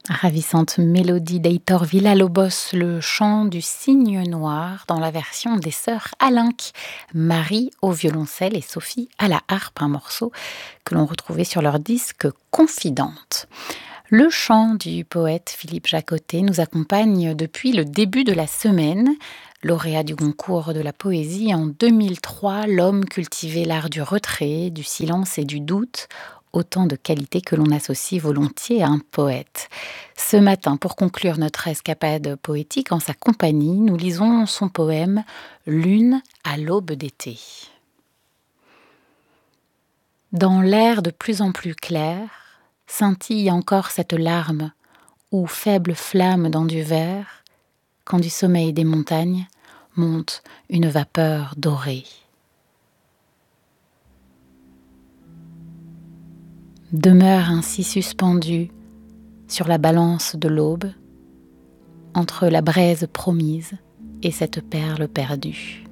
Ravissante mélodie d'Heitor Villa-Lobos, le chant du cygne noir dans la version des sœurs Alenc, Marie au violoncelle et Sophie à la harpe, un morceau que l'on retrouvait sur leur disque Confidente. Le chant du poète Philippe Jacotet nous accompagne depuis le début de la semaine. Lauréat du concours de la poésie en 2003, l'homme cultivait l'art du retrait, du silence et du doute, autant de qualités que l'on associe volontiers à un poète. Ce matin, pour conclure notre escapade poétique en sa compagnie, nous lisons son poème « Lune à l'aube d'été ». Dans l'air de plus en plus clair, scintille encore cette larme, ou faible flamme dans du verre, quand du sommeil des montagnes monte une vapeur dorée. Demeure ainsi suspendue sur la balance de l'aube, entre la braise promise et cette perle perdue.